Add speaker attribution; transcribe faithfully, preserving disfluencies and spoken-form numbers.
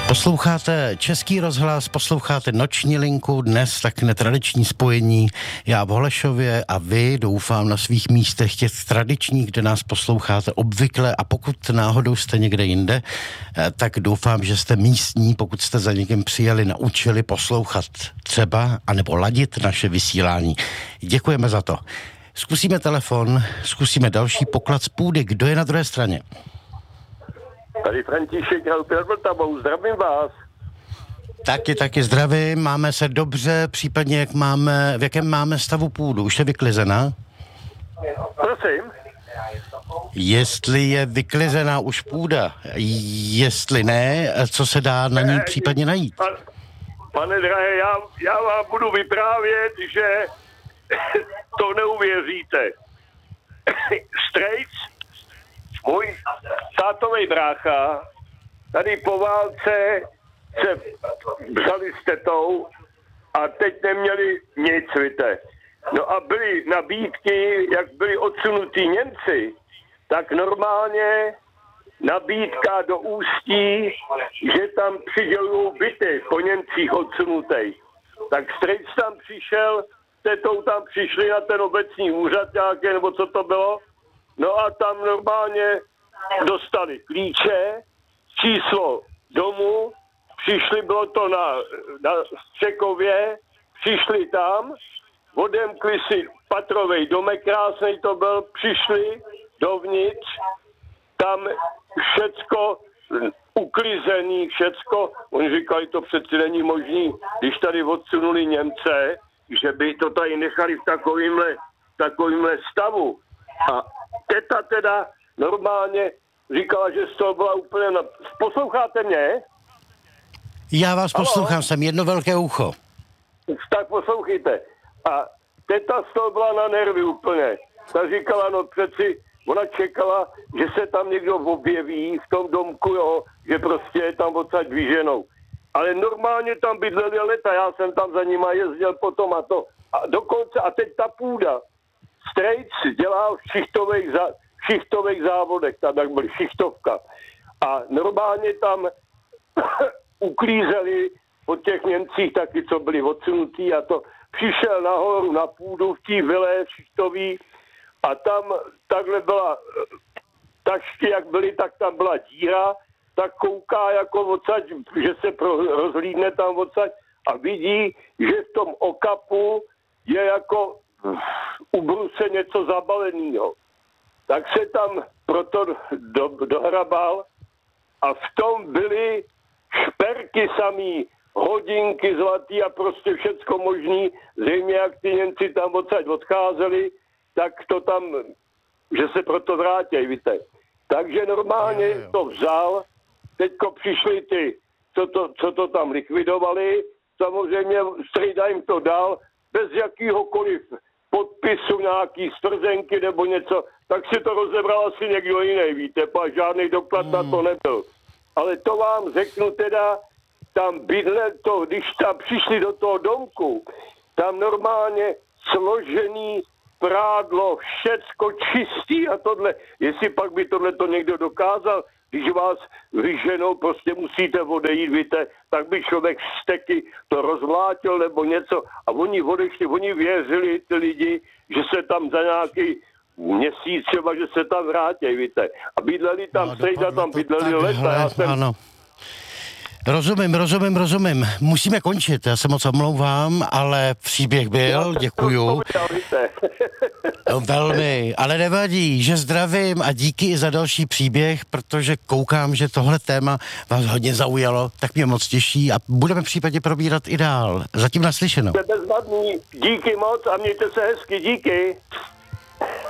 Speaker 1: Posloucháte Český rozhlas, posloucháte Noční linku, dnes tak netradiční spojení, já v Holešově a vy, doufám, na svých místech těch tradičních, kde nás posloucháte obvykle, a pokud náhodou jste někde jinde, tak doufám, že jste místní, pokud jste za někým přijeli, naučili poslouchat třeba, anebo ladit naše vysílání. Děkujeme za to. Zkusíme telefon, zkusíme další poklad z půdy. Kdo je na druhé straně?
Speaker 2: Tady František Halpěr Vltavou, zdravím vás.
Speaker 1: Taky, taky zdravím, máme se dobře, případně jak máme, v jakém máme stavu půdu, už je vyklizená?
Speaker 2: Prosím?
Speaker 1: Jestli je vyklizená už půda, jestli ne, co se dá na ní případně najít?
Speaker 2: Pan, pane drahé, já, já vám budu vyprávět, že to neuvěříte. Strejc, můj tátovej brácha, tady po válce se vzali s tetou a teď neměli nic, víte. No a byly nabídky, jak byli odsunutí Němci, tak normálně nabídka do Ústí, že tam přidělují byty po Němcích odsunutých. Tak strejc tam přišel, tetou tam přišli na ten obecní úřad nějaké, nebo co to bylo. No a tam normálně dostali klíče, číslo domu, přišli, bylo to na, na Střekově, přišli tam, odemkli si patrovej domek, krásnej to byl, přišli dovnitř, tam všecko uklizený, všecko, oni říkali, to přeci není možný, když tady odsunuli Němce, že by to tady nechali v takovýmhle, takovýmhle stavu. A teta teda normálně říkala, že z toho byla úplně... Na... Posloucháte mě?
Speaker 1: Já vás
Speaker 2: Halo?
Speaker 1: Poslouchám, jsem jedno velké ucho.
Speaker 2: Tak poslouchejte. A teta z toho byla na nervy úplně. Ta říkala, no přeci, ona čekala, že se tam někdo objeví v tom domku, jo, že prostě je tam odsaď vyženou. Ale normálně tam bydleli leta, já jsem tam za nima jezdil potom a to. A dokonce, a teď ta půda. Strejc dělal v šichtových, zá, šichtových závodech, tam tak byly šichtovka. A normálně tam uklízeli od těch Němcích taky, co byli odsunutí, a to přišel nahoru na půdu v té vile šichtový a tam takhle byla tašky, jak byly, tak tam byla díra, tak kouká jako odsaď, že se pro, rozhlídne tam odsaď a vidí, že v tom okapu je jako u bruse něco zabalenýho. Tak se tam proto do, dohrabal a v tom byly šperky samý, hodinky zlatý a prostě všecko možný. Zřejmě jak ty Němci tam odsaď odcházeli, tak to tam, že se proto vrátí, víte. Takže normálně to vzal, teďko přišli ty, co to, co to tam likvidovali, samozřejmě strejda jim to dal, bez jakýhokoliv podpisu, nějaký stvrzenky nebo něco, tak si to rozebral asi někdo jiný, víte, a žádný doklad hmm. na to nebyl. Ale to vám řeknu teda, tam bydle to, když tam přišli do toho domku, tam normálně složený prádlo, všecko čistý a tohle, jestli pak by tohle to někdo dokázal, když vás vyženou, prostě musíte odejít, víte, tak by člověk steky to rozvlátil nebo něco a oni odešli, oni věřili, ty lidi, že se tam za nějaký měsíc třeba, že se tam vrátí, víte. A bydleli tam, no, sejda tam bydleli leta, já jsem...
Speaker 1: Ano. Rozumím, rozumím, rozumím. Musíme končit, já se moc omlouvám, ale příběh byl, děkuju. No, velmi, ale nevadí, že zdravím a díky i za další příběh, protože koukám, že tohle téma vás hodně zaujalo, tak mě moc těší a budeme případně probírat i dál. Zatím naslyšenou.
Speaker 2: Jste bezvadný, díky moc a mějte se hezky, díky.